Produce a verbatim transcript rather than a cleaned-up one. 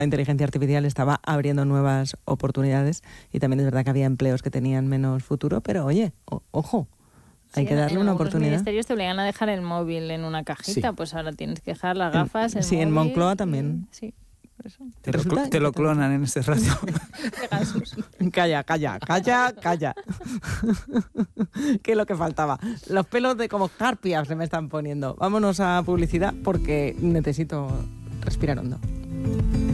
La inteligencia artificial estaba abriendo nuevas oportunidades y también es verdad que había empleos que tenían menos futuro, pero oye, o, ojo, hay Sí, que darle en una algunos oportunidad. ministerios te obligan a dejar el móvil en una cajita, Sí. pues ahora tienes que dejar las gafas, En- el sí, móvil. en Moncloa y- también. Sí, por eso. Te lo, Resulta cl- te lo que- clonan en este rato. Pegasus. Calla, calla, calla, calla. ¿Qué es lo que faltaba? Los pelos de como escarpias se me están poniendo. Vámonos a publicidad porque necesito respirar hondo.